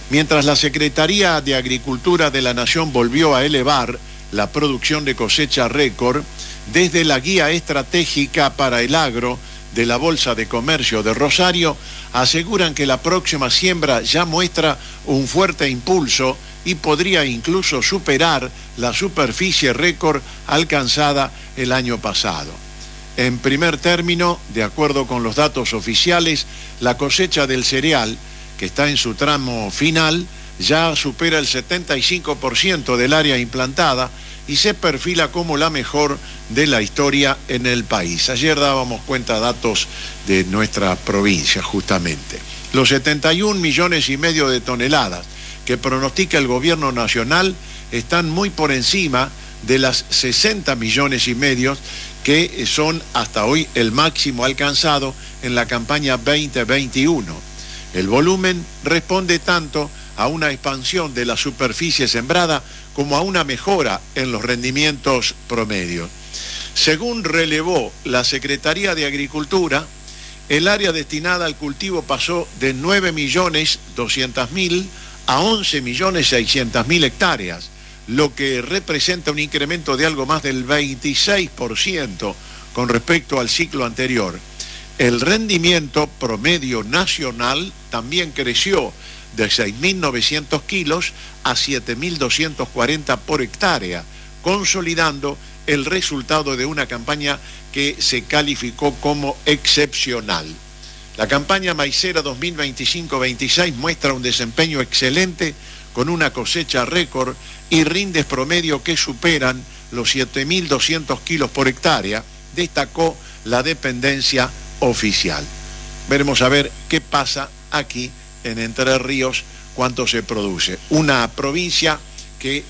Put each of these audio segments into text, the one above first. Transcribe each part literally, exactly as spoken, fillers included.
Mientras la Secretaría de Agricultura de la Nación volvió a elevar la producción de cosecha récord, desde la Guía Estratégica para el Agro de la Bolsa de Comercio de Rosario, aseguran que la próxima siembra ya muestra un fuerte impulso y podría incluso superar la superficie récord alcanzada el año pasado. En primer término, de acuerdo con los datos oficiales, la cosecha del cereal, que está en su tramo final, ya supera el setenta y cinco por ciento del área implantada y se perfila como la mejor de la historia en el país. Ayer dábamos cuenta de datos de nuestra provincia, justamente. Los setenta y un millones y medio de toneladas que pronostica el gobierno nacional están muy por encima de las sesenta millones y medio que son hasta hoy el máximo alcanzado en la campaña veinte veintiuno. El volumen responde tanto a una expansión de la superficie sembrada como a una mejora en los rendimientos promedios. Según relevó la Secretaría de Agricultura, el área destinada al cultivo pasó de nueve millones doscientos mil a once millones seiscientos mil hectáreas, lo que representa un incremento de algo más del veintiséis por ciento con respecto al ciclo anterior. El rendimiento promedio nacional también creció de seis mil novecientos kilos a siete mil doscientos cuarenta por hectárea, consolidando el resultado de una campaña que se calificó como excepcional. La campaña maicera dos mil veinticinco veintiséis muestra un desempeño excelente con una cosecha récord y rindes promedio que superan los siete mil doscientos kilos por hectárea, destacó la dependencia oficial. Veremos a ver qué pasa aquí en Entre Ríos, cuánto se produce. Una provincia que,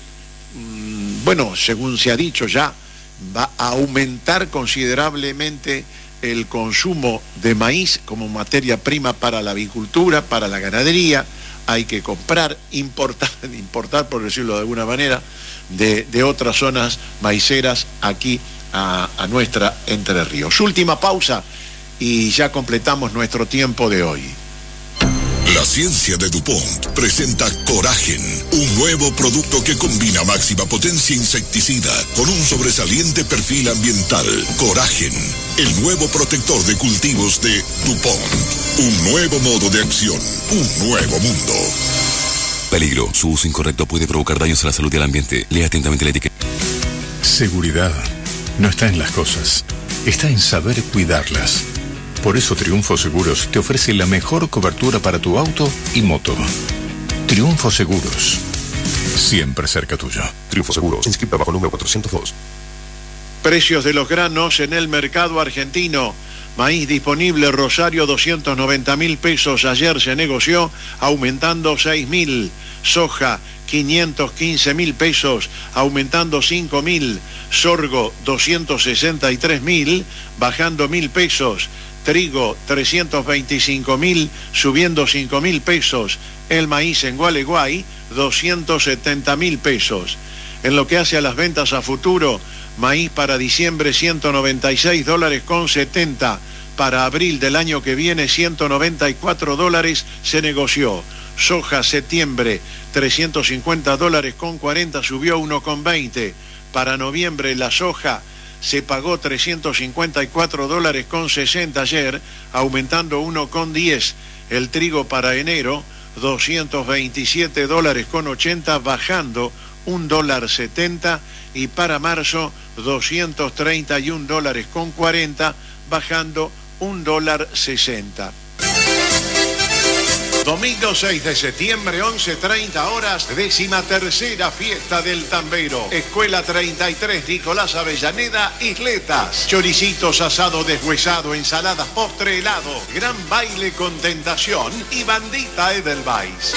mmm, bueno, según se ha dicho ya, va a aumentar considerablemente el consumo de maíz como materia prima para la avicultura, para la ganadería. Hay que comprar, importar, importar por decirlo de alguna manera, de, de otras zonas maiceras aquí a, a nuestra Entre Ríos. Última pausa y ya completamos nuestro tiempo de hoy. La ciencia de DuPont presenta Coragen, un nuevo producto que combina máxima potencia insecticida con un sobresaliente perfil ambiental. Coragen, el nuevo protector de cultivos de DuPont. Un nuevo modo de acción, un nuevo mundo. Peligro, su uso incorrecto puede provocar daños a la salud y al ambiente. Lea atentamente la etiqueta. Seguridad no está en las cosas, está en saber cuidarlas. Por eso Triunfo Seguros te ofrece la mejor cobertura para tu auto y moto. Triunfo Seguros, siempre cerca tuyo. Triunfo Seguros, inscrita bajo número cuatrocientos dos. Precios de los granos en el mercado argentino. Maíz disponible Rosario doscientos noventa mil pesos, ayer se negoció aumentando seis mil. Soja quinientos quince mil pesos, aumentando cinco mil. Sorgo doscientos sesenta y tres mil, bajando mil pesos. Trigo trescientos veinticinco mil, subiendo cinco mil pesos. El maíz en Gualeguay doscientos setenta mil pesos. En lo que hace a las ventas a futuro, maíz para diciembre ciento noventa y seis dólares con setenta. Para abril del año que viene ciento noventa y cuatro dólares se negoció. Soja septiembre trescientos cincuenta dólares con cuarenta, subió uno con veinte. Para noviembre la soja se pagó trescientos cincuenta y cuatro dólares con sesenta ayer, aumentando uno con diez. El trigo para enero doscientos veintisiete dólares con ochenta, bajando un dólar setenta. Y para marzo doscientos treinta y un dólares con cuarenta, bajando un dólar sesenta. Domingo seis de septiembre, once treinta horas, décima tercera fiesta del tambero. Escuela treinta y tres, Nicolás Avellaneda, Isletas. Choricitos, asado deshuesado, ensaladas, postre, helado. Gran baile con tentación y bandita Edelweiss.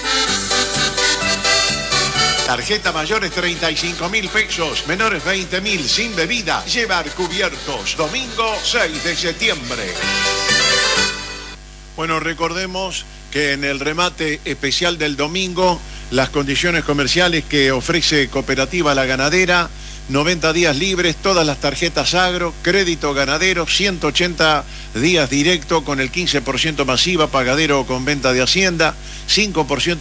Tarjeta mayores treinta y cinco mil pesos, menores veinte mil, sin bebida, llevar cubiertos. Domingo seis de septiembre. Bueno, recordemos que en el remate especial del domingo, las condiciones comerciales que ofrece Cooperativa La Ganadera, noventa días libres, todas las tarjetas agro, crédito ganadero, ciento ochenta días directo con el quince por ciento masiva, pagadero con venta de hacienda, cinco por ciento